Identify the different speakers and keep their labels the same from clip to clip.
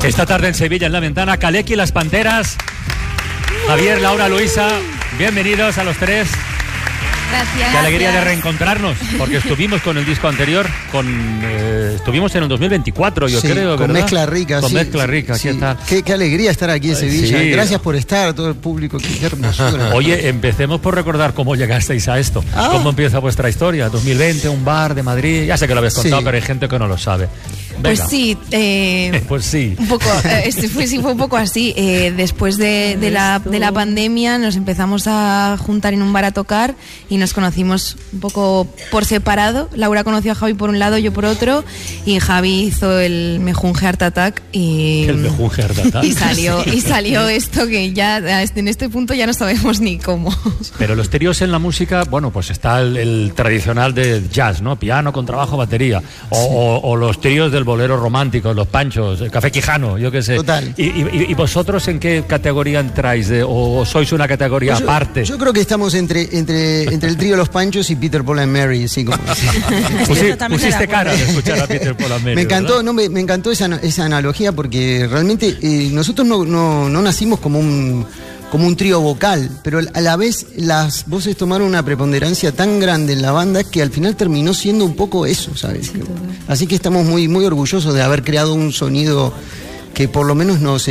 Speaker 1: Esta tarde en Sevilla, en La Ventana, Kaleki y las Panteras. Javier, Laura, Luisa, bienvenidos a los tres.
Speaker 2: Gracias.
Speaker 1: Qué alegría de reencontrarnos, porque estuvimos con el disco anterior, estuvimos en el 2024, yo creo, ¿verdad?
Speaker 3: Con Mezcla Rica.
Speaker 1: Con Mezcla Rica,
Speaker 3: sí.
Speaker 1: ¿Qué tal?
Speaker 3: Qué alegría estar aquí en Sevilla.
Speaker 1: Sí.
Speaker 3: Gracias por estar, todo el público. Qué hermosura.
Speaker 1: Oye, empecemos por recordar cómo llegasteis a esto. ¿Cómo empieza vuestra historia? 2020, un bar de Madrid. Ya sé que lo habéis contado, pero hay gente que no lo sabe. Venga.
Speaker 2: Pues sí.
Speaker 1: Pues sí.
Speaker 2: Un poco, fue un poco así. Después de la pandemia nos empezamos a juntar en un bar a tocar y nos conocimos un poco por separado. Laura conoció a Javi por un lado, yo por otro, y Javi hizo el Mejunje Heart Attack y salió esto que ya en este punto ya no sabemos ni cómo.
Speaker 1: Pero los tríos en la música, bueno, pues está el tradicional de jazz, ¿no? Piano, contrabajo, batería, o los tríos del bolero romántico, los Panchos, el Café Quijano, yo qué sé.
Speaker 3: Total.
Speaker 1: ¿Y vosotros en qué categoría entráis? ¿O sois una categoría aparte?
Speaker 3: Yo creo que estamos entre el trío Los Panchos y Peter, Paul and Mary, así como.
Speaker 1: Pusiste cara de escuchar a Peter, Paul and Mary.
Speaker 3: Me encantó, me encantó esa analogía, porque realmente nosotros no nacimos como un trío vocal, pero a la vez las voces tomaron una preponderancia tan grande en la banda que al final terminó siendo un poco eso, ¿sabes? Sí, así que estamos muy, muy orgullosos de haber creado un sonido que por lo menos nos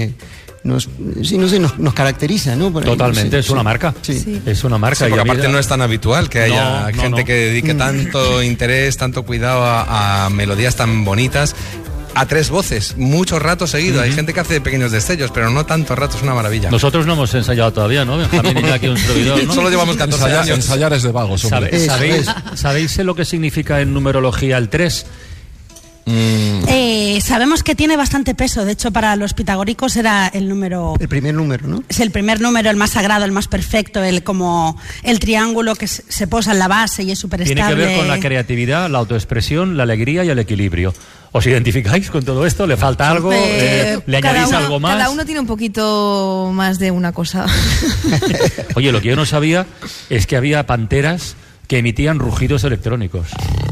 Speaker 3: caracteriza, ¿no?
Speaker 1: Totalmente, es una marca.
Speaker 3: Sí.
Speaker 1: Es una marca.
Speaker 4: Sí, porque aparte no es tan habitual que haya gente que dedique tanto interés, tanto cuidado a melodías tan bonitas. A tres voces, mucho rato seguido. Hay gente que hace pequeños destellos, pero no tanto rato, es una maravilla.
Speaker 1: Nosotros no hemos ensayado todavía, ¿no? Benjamín y aquí un servidor, ¿no?
Speaker 4: Solo llevamos 14 años.
Speaker 5: Ensayar es de vagos, hombre.
Speaker 1: ¿Sabéis lo que significa en numerología el 3?
Speaker 6: Sabemos que tiene bastante peso. De hecho, para los pitagóricos era el primer número, ¿no? Es el primer número, el más sagrado, el más perfecto, como el triángulo que se posa en la base y es súper estable.
Speaker 1: Tiene que ver con la creatividad, la autoexpresión, la alegría y el equilibrio. ¿Os identificáis con todo esto? ¿Le falta algo? ¿Le añadís algo más?
Speaker 2: Cada uno tiene un poquito más de una cosa.
Speaker 1: Oye, lo que yo no sabía es que había panteras que emitían rugidos electrónicos.